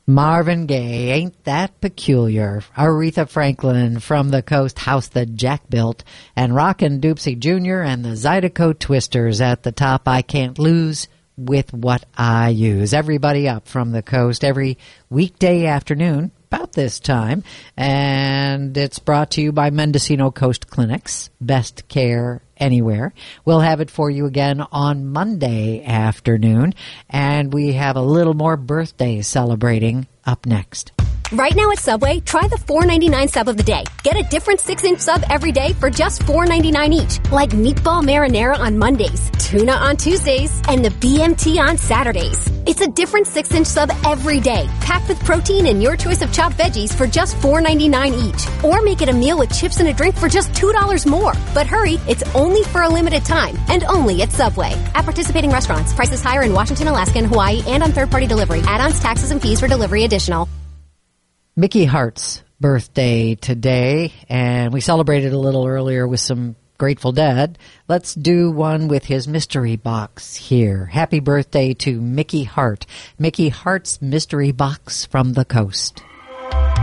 Marvin Gaye, Ain't That Peculiar. Aretha Franklin, From the Coast, House That Jack Built. And Rockin' Doopsie Jr. and the Zydeco Twisters at the top, I Can't Lose with What I Use. Everybody up from the coast every weekday afternoon about this time. And it's brought to you by Mendocino Coast Clinics. Best care anywhere. We'll have it for you again on Monday afternoon. And we have a little more birthday celebrating up next. Right now at Subway, try the $4.99 sub of the day. Get a different 6-inch sub every day for just $4.99 each. Like meatball marinara on Mondays, tuna on Tuesdays, and the BMT on Saturdays. It's a different 6-inch sub every day, packed with protein and your choice of chopped veggies for just $4.99 each. Or make it a meal with chips and a drink for just $2 more. But hurry, it's only for a limited time, and only at Subway. At participating restaurants, prices higher in Washington, Alaska, and Hawaii, and on third-party delivery. Add-ons, taxes, and fees for delivery additional. Mickey Hart's birthday today, and we celebrated a little earlier with some Grateful Dead. Let's do one with his mystery box here. Happy birthday to Mickey Hart. Mickey Hart's mystery box from the coast.